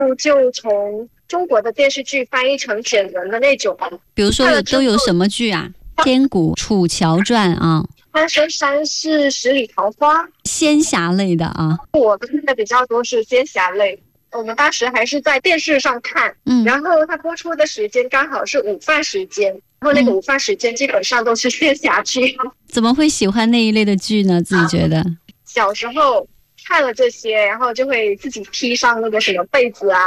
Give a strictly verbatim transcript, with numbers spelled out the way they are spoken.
就从中国的电视剧翻译成简文的那种。 比如说有都有什么剧啊？千古楚乔传啊， 三生三世十里桃花， 仙侠类的啊。 我看的比较多是仙侠类。我们当时还是在电视上看， 嗯， 然后它播出的时间刚好是午饭时间，然后那个午饭时间基本上都是仙侠剧。 怎么会喜欢那一类的剧呢？自己觉得、啊、 小时候看了这些，然后就会自己披上那个什么被子啊，